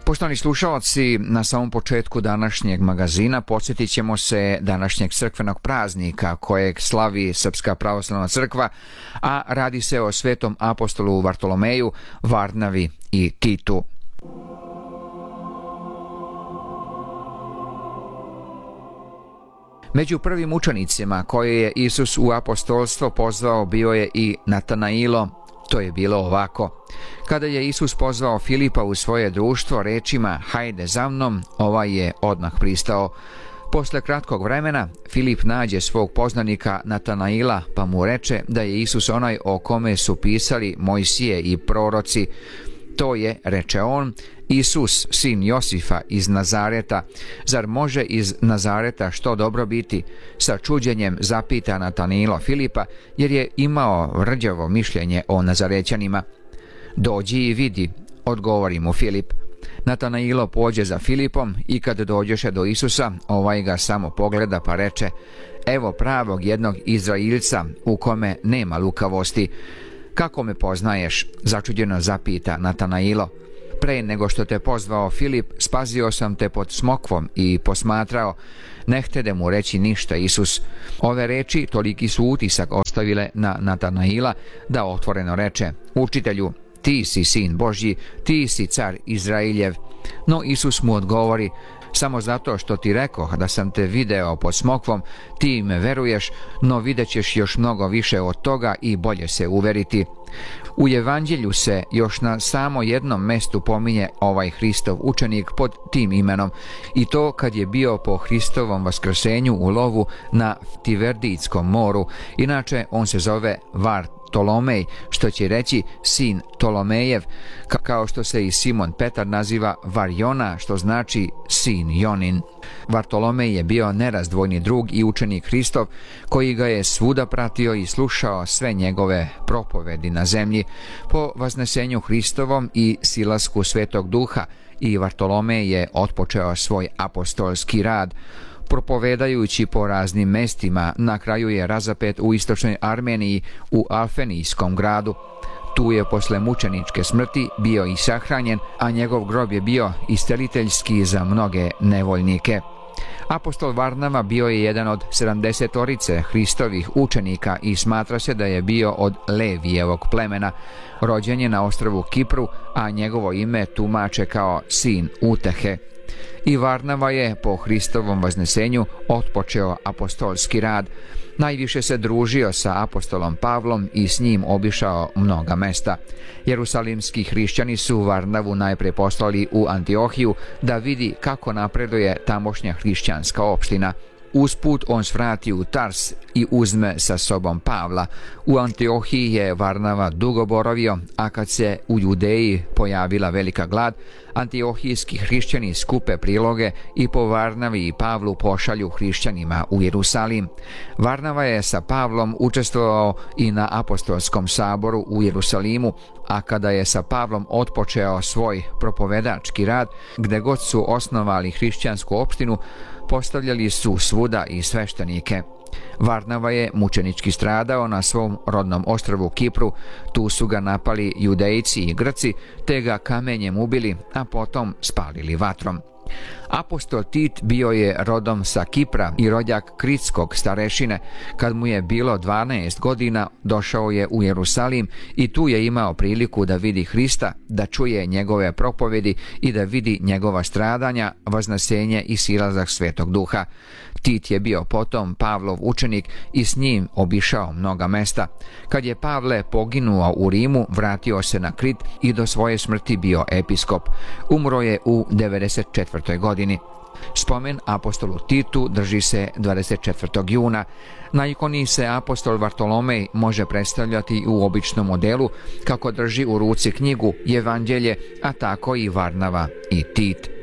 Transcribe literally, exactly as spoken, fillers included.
Poštovani slušalci, na samom početku današnjeg magazina podsjetit ćemo se današnjeg crkvenog praznika kojeg slavi Srpska pravoslavna crkva, a radi se o svetom apostolu Vartolomeju, Varnavi i Titu. Među prvim učenicima koje je Isus u apostolstvo pozvao bio je i Natanailo. To je bilo ovako. Kada je Isus pozvao Filipa u svoje društvo rečima "Hajde za mnom", ovaj je odmah pristao. Posle kratkog vremena Filip nađe svog poznanika Natanaila pa mu reče da je Isus onaj o kome su pisali Mojsije i proroci. To je, reče on, Isus, sin Josifa iz Nazareta. Zar može iz Nazareta što dobro biti? Sa čuđenjem zapita Natanailo Filipa, jer je imao rđavo mišljenje o Nazarećanima. Dođi i vidi, odgovori mu Filip. Natanailo pođe za Filipom i kad dođeše do Isusa, ovaj ga samo pogleda pa reče: "Evo pravog jednog Izrailca u kome nema lukavosti." "Kako me poznaješ?" začuđeno zapita Natanailo. "Pre nego što te pozvao Filip, spazio sam te pod smokvom i posmatrao." Ne htede mu reći ništa Isus. Ove reči toliki su utisak ostavile na Natanaila da otvoreno reče: "Učitelju, ti si sin Božji, ti si car Izrailjev." No Isus mu odgovori: "Samo zato što ti rekoh da sam te video pod smokvom, ti me veruješ, no vidjet ćeš još mnogo više od toga i bolje se uveriti." U Evanđelju se još na samo jednom mestu pominje ovaj Hristov učenik pod tim imenom, i to kad je bio po Hristovom vaskrsenju u lovu na Tiverdijskom moru. Inače on se zove Vartolomej, što će reći sin Tolomejev, kao što se i Simon Petar naziva Varjona, što znači sin Jonin. Vartolomej je bio nerazdvojni drug i učenik Hristov, koji ga je svuda pratio i slušao sve njegove propovedi na zemlji. Po vaznesenju Hristovom i silasku Svetog Duha i Vartolomej je otpočeo svoj apostolski rad. Propovedajući po raznim mestima, na kraju je razapet u istočnoj Armeniji u Alfenijskom gradu. Tu je posle mučeničke smrti bio i sahranjen, a njegov grob je bio isteliteljski za mnoge nevoljnike. Apostol Varnava bio je jedan od sedamdesetorice Hristovih učenika i smatra se da je bio od Levijevog plemena. Rođen je na ostrvu Kipru, a njegovo ime tumače kao sin utehe. I Varnava je po Hristovom vaznesenju otpočeo apostolski rad. Najviše se družio sa apostolom Pavlom i s njim obišao mnoga mesta. Jerusalimski hrišćani su Varnavu najpre poslali u Antiohiju da vidi kako napreduje tamošnja hrišćanska opština. Usput on svrati u Tars i uzme sa sobom Pavla. U Antiohiji je Varnava dugo boravio, a kad se u Judeji pojavila velika glad, antiohijski hrišćani skupe priloge i po Varnavi i Pavlu pošalju hrišćanima u Jerusalim. Varnava je sa Pavlom učestvovao i na apostolskom saboru u Jerusalimu, a kada je sa Pavlom otpočeo svoj propovedački rad, gde god su osnovali hrišćansku opštinu, postavljali su svuda i sveštenike. Varnava je mučenički stradao na svom rodnom ostrvu Kipru. Tu su ga napali Judejci i Grci, te ga kamenjem ubili, a potom spalili vatrom. Apostol Tit bio je rodom sa Kipra i rođak kritskog starešine. Kad mu je bilo dvanaest godina, došao je u Jerusalim i tu je imao priliku da vidi Hrista, da čuje njegove propovedi i da vidi njegova stradanja, vaznesenje i silazak Svetog Duha. Tit je bio potom Pavlov učenik i s njim obišao mnoga mesta. Kad je Pavle poginuo u Rimu, vratio se na Krit i do svoje smrti bio episkop. Umro je u devedeset četvrtoj godini. Spomen apostolu Titu drži se dvadeset četvrtog juna. Na ikoni se apostol Vartolomej može predstavljati u običnom modelu, kako drži u ruci knjigu Evanđelje, a tako i Varnava i Tit.